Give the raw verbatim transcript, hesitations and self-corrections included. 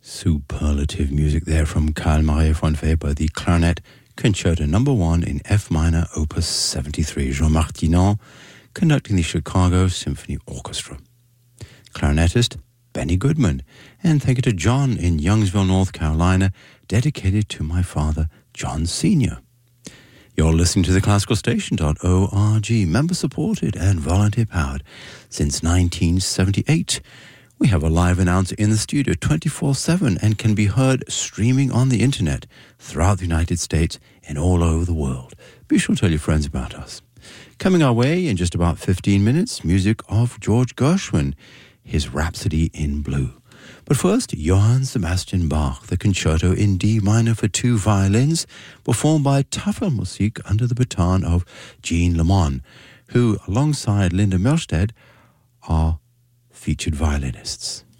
Superlative music there from Carl Maria von Weber, the clarinet concerto number one in F minor, opus seventy-three. Jean Martinon conducting the Chicago Symphony Orchestra. Clarinetist Benny Goodman, and thank you to John in Youngsville, North Carolina, dedicated to my father, John Senior You're listening to the classical station dot org, member-supported and volunteer-powered since nineteen seventy-eight. We have a live announcer in the studio twenty-four seven and can be heard streaming on the internet throughout the United States and all over the world. Be sure to tell your friends about us. Coming our way in just about fifteen minutes, music of George Gershwin, his Rhapsody in Blue. But first, Johann Sebastian Bach, the concerto in D minor for two violins, performed by Tafelmusik under the baton of Jean Lemon, who, alongside Linda Milstead, are featured violinists.